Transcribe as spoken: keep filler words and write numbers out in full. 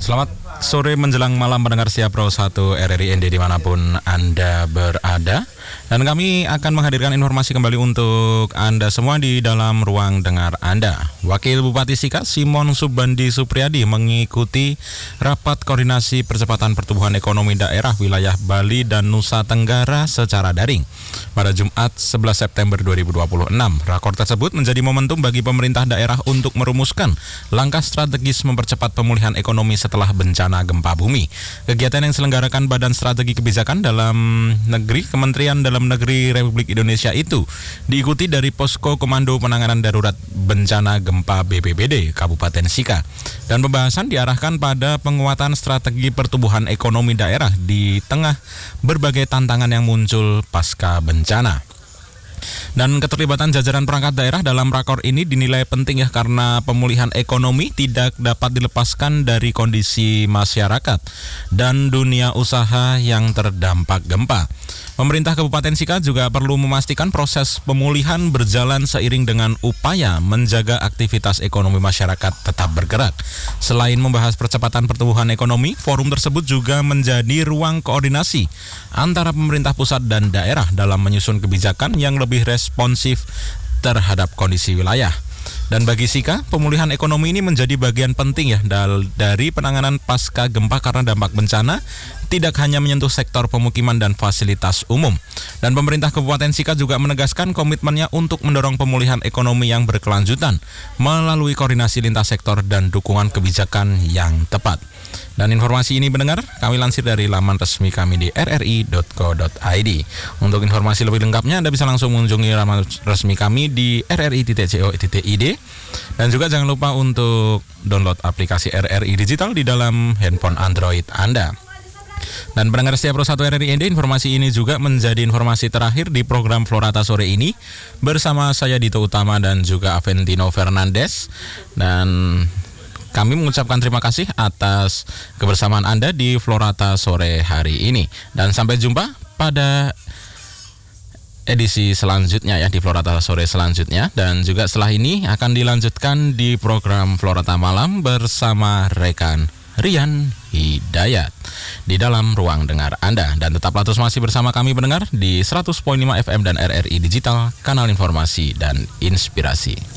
Selamat sore menjelang malam pendengar setia Pro satu R R I N D dimanapun Anda berada. Dan kami akan menghadirkan informasi kembali untuk Anda semua di dalam ruang dengar Anda. Wakil Bupati Sika Simon Subandi Supriyadi mengikuti rapat koordinasi percepatan pertumbuhan ekonomi daerah wilayah Bali dan Nusa Tenggara secara daring pada Jumat sebelas September dua ribu dua puluh enam. Rakor tersebut menjadi momentum bagi pemerintah daerah untuk merumuskan langkah strategis mempercepat pemulihan ekonomi setelah bencana gempa bumi. Kegiatan yang diselenggarakan Badan Strategi Kebijakan Dalam Negeri Kementerian Dalam Negeri Republik Indonesia itu diikuti dari Posko Komando Penanganan Darurat Bencana Gempa B P B D Kabupaten Sika. Dan pembahasan diarahkan pada penguatan strategi pertumbuhan ekonomi daerah di tengah berbagai tantangan yang muncul pasca bencana. Dan keterlibatan jajaran perangkat daerah dalam rakor ini dinilai penting ya, karena pemulihan ekonomi tidak dapat dilepaskan dari kondisi masyarakat dan dunia usaha yang terdampak gempa. Pemerintah Kabupaten Sika juga perlu memastikan proses pemulihan berjalan seiring dengan upaya menjaga aktivitas ekonomi masyarakat tetap bergerak. Selain membahas percepatan pertumbuhan ekonomi, forum tersebut juga menjadi ruang koordinasi antara pemerintah pusat dan daerah dalam menyusun kebijakan yang lebih responsif terhadap kondisi wilayah. Dan bagi Sika, pemulihan ekonomi ini menjadi bagian penting ya dari penanganan pasca gempa, karena dampak bencana tidak hanya menyentuh sektor pemukiman dan fasilitas umum. Dan pemerintah Kabupaten Sika juga menegaskan komitmennya untuk mendorong pemulihan ekonomi yang berkelanjutan melalui koordinasi lintas sektor dan dukungan kebijakan yang tepat. Dan informasi ini mendengar kami lansir dari laman resmi kami di r r i dot co dot i d. Untuk informasi lebih lengkapnya Anda bisa langsung mengunjungi laman resmi kami di r r i titik co titik i d. Dan juga jangan lupa untuk download aplikasi R R I Digital di dalam handphone Android Anda. Dan pendengar setia Pro satu R R I N D, informasi ini juga menjadi informasi terakhir di program Florata sore ini bersama saya Dito Utama dan juga Aventino Fernandes. Dan kami mengucapkan terima kasih atas kebersamaan Anda di Florata sore hari ini. Dan sampai jumpa pada edisi selanjutnya ya, di Florata sore selanjutnya. Dan juga setelah ini akan dilanjutkan di program Florata malam bersama rekan Rian Hidayat di dalam ruang dengar Anda. Dan tetaplah terus masih bersama kami pendengar di seratus koma lima F M dan R R I Digital, kanal informasi dan inspirasi.